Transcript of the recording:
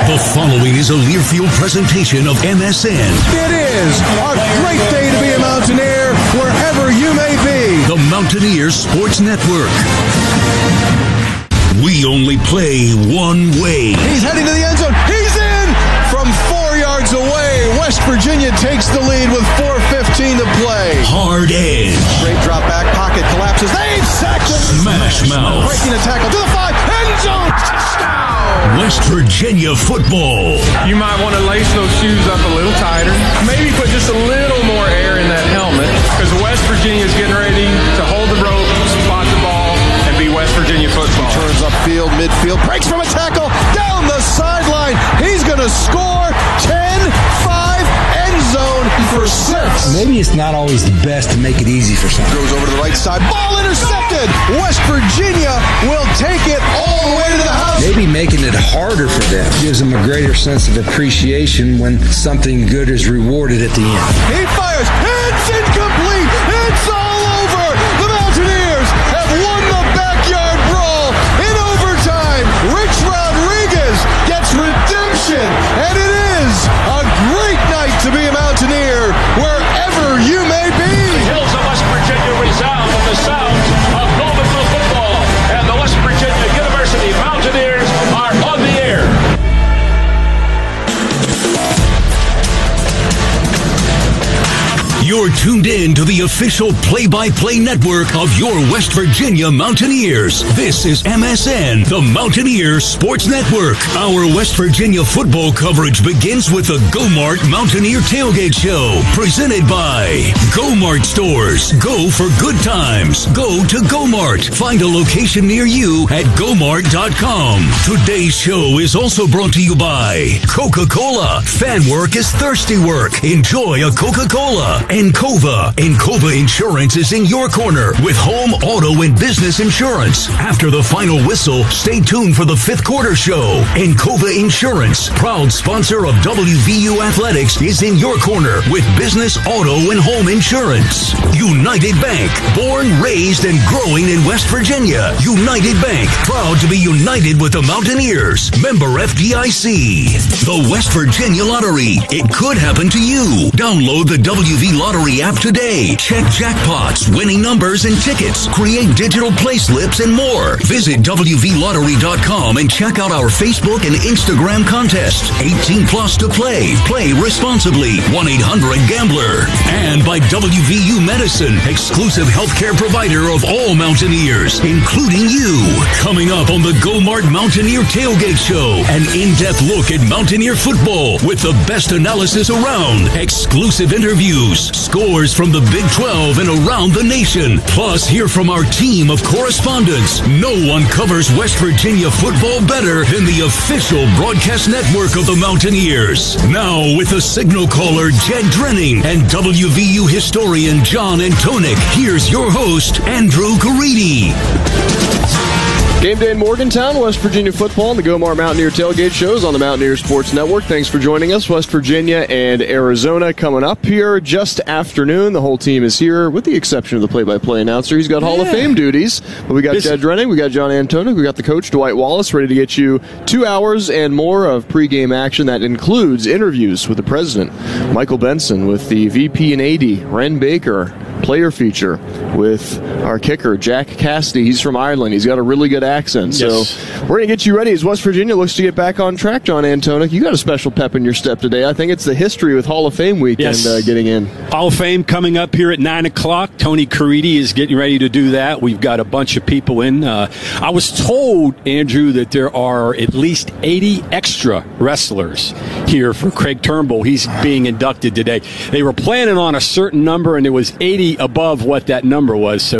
The following is a Learfield presentation of MSN. It is a great day to be a Mountaineer wherever you may be. The Mountaineers Sports Network. We only play one way. He's heading to the end zone. He's in from 4 yards away. West Virginia takes the lead with 4:15 to play. Hard edge. Great drop back. Pocket collapses. They've sacked him. Smash mouth. Breaking a tackle to the 5. End zone. Touchdown. West Virginia football. You might want to lace those shoes up a little tighter. Maybe put just a little more air in that helmet because West Virginia is getting ready to hold the rope, spot the ball, and be West Virginia football. Turns upfield, midfield, breaks from a tackle, down the sideline. He's going to score 10-5, end zone for 6. Maybe it's not always the best to make it easy for someone. Goes over to the right side, ball intercepted. West Virginia will take it all the way to the house. Maybe making it harder for them gives them a greater sense of appreciation when something good is rewarded at the end. He fires, it's incomplete, it's all over. The Mountaineers have won the backyard brawl in overtime. Rich Rodriguez gets redemption, and it is a great night to be a Mountaineer wherever you may be. The hills of West Virginia resound with the sounds of Golden Blue football, and the West Virginia University Mountaineers are on the air. You're tuned in to the official play-by-play network of your West Virginia Mountaineers. This is MSN, the Mountaineers Sports Network. Our West Virginia football coverage begins with the Go-Mart Mountaineer Tailgate Show, presented by Go-Mart Stores. Go for good times. Go to Go-Mart. Find a location near you at gomart.com. Today's show is also brought to you by Coca-Cola. Fan work is thirsty work. Enjoy a Coca-Cola. Encova. Encova Insurance is in your corner with home, auto, and business insurance. After the final whistle, stay tuned for the fifth quarter show. Encova Insurance, proud sponsor of WVU Athletics, is in your corner with business, auto, and home insurance. United Bank, born, raised, and growing in West Virginia. United Bank, proud to be united with the Mountaineers. Member FDIC. The West Virginia Lottery. It could happen to you. Download the WV Lottery app today. Check jackpots, winning numbers, and tickets. Create digital play slips and more. Visit WVLottery.com and check out our Facebook and Instagram contest. 18 plus to play. Play responsibly. 1-800-GAMBLER. And by WVU Medicine, exclusive healthcare provider of all Mountaineers, including you. Coming up on the Go-Mart Mountaineer Tailgate Show, an in-depth look at Mountaineer football with the best analysis around. Exclusive interviews. Scores from the Big 12 and around the nation. Plus, hear from our team of correspondents. No one covers West Virginia football better than the official broadcast network of the Mountaineers. Now, with the signal caller, Jed Drenning, and WVU historian John Antonik, here's your host, Andrew Caridi. Game day in Morgantown, West Virginia football, and the Go-Mart Mountaineer Tailgate shows on the Mountaineer Sports Network. Thanks for joining us. West Virginia and Arizona coming up here just afternoon. The whole team is here, with the exception of the play-by-play announcer. He's got Hall of Fame duties. But we got Jed Drenning, we got John Antonik, we got the coach, Dwight Wallace, ready to get you 2 hours and more of pregame action. That includes interviews with the president, Michael Benson, with the VP and AD, Ren Baker, player feature with our kicker, Jack Cassidy. He's from Ireland. He's got a really good accent. Yes. So we're going to get you ready as West Virginia looks to get back on track. John Antonik, you got a special pep in your step today. I think it's the history with Hall of Fame weekend getting in. Hall of Fame coming up here at 9 o'clock. Tony Caridi is getting ready to do that. We've got a bunch of people in. I was told, Andrew, that there are at least 80 extra wrestlers here for Craig Turnbull. He's being inducted today. They were planning on a certain number, and it was 80 above what that number was. So